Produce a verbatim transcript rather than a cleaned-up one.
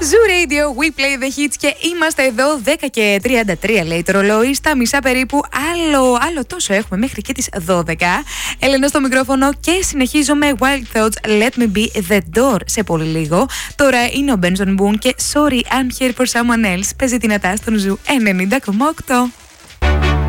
Zoo Radio, we play the hits και είμαστε εδώ δέκα και τριάντα τρία λέει το ρολόι, στα μισά περίπου, άλλο, άλλο τόσο έχουμε μέχρι και τις δώδεκα. Έλενα στο μικρόφωνο και συνεχίζω με Wild Thoughts, Let Me Be The Door σε πολύ λίγο. Τώρα είναι ο Benson Boone και Sorry I'm Here For Someone Else, παίζει δυνατά στον Zoo ενενήντα κόμμα οκτώ.